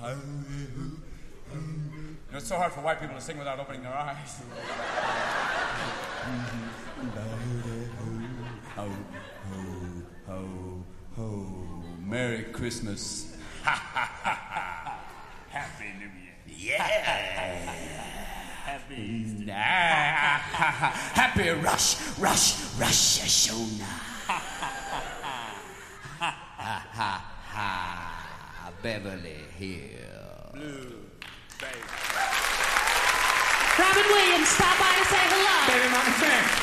know, it's so hard for white people to sing without opening their eyes. Ho, ho, ho, ho. Merry Christmas. Happy New Year. Yeah. Happy Easter. Happy Rosh Hashanah. Beverly Hills. Blue, baby. Robin Williams, stop by and say hello. Baby, Mama,